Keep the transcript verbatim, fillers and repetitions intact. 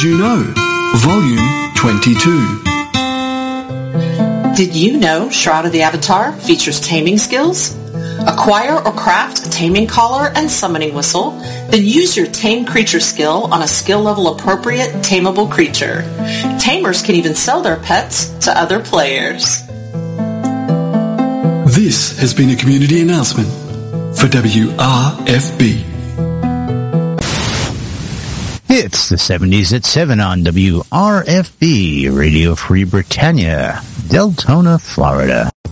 Did You Know? Volume twenty-two. Did you know Shroud of the Avatar features taming skills? Acquire or craft a taming collar and summoning whistle, then use your tame creature skill on a skill level appropriate tameable creature. Tamers can even sell their pets to other players. This has been a community announcement for W R F B. It's the seventies at seven on W R F B, Radio Free Britannia, Deltona, Florida.